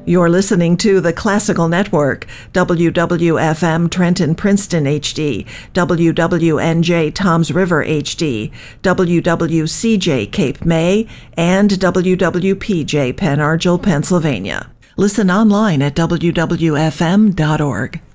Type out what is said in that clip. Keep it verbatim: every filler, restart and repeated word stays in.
You're listening to the Classical Network, W W F M Trenton Princeton H D, W W N J Toms River H D, W W C J Cape May, and W W P J Penn Argyl, Pennsylvania. Listen online at W W F M dot org.